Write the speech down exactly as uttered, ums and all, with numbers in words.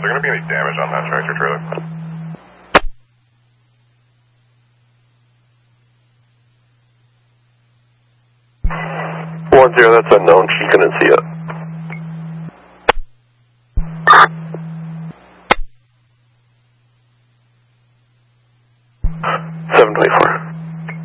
is there going to be any damage on that tractor trailer? One zero, that's unknown. She couldn't see it.